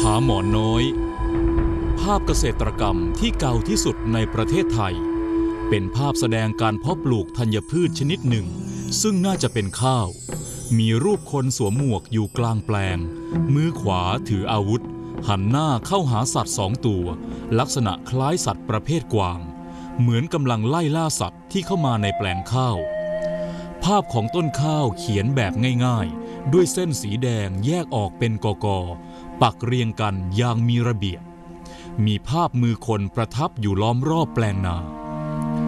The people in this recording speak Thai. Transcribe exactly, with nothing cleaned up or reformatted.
าหมอนน้อยภาพเกษตรกรรมที่เก่าที่สุดในประเทศไทยเป็นภาพแสดงการเพาะปลูกธัญพืชชนิดหนึ่งซึ่งน่าจะเป็นข้าวมีรูปคนสวมหมวกอยู่กลางแปลงมือขวาถืออาวุธหันหน้าเข้าหาสัตว์สองตัวลักษณะคล้ายสัตว์ประเภทกวางเหมือนกำลังไล่ล่าสัตว์ที่เข้ามาในแปลงข้าวภาพของต้นข้าวเขียนแบบง่ายๆด้วยเส้นสีแดงแยกออกเป็นกกปักเรียงกันอย่างมีระเบียบมีภาพมือคนประทับอยู่ล้อมรอบแปลงนา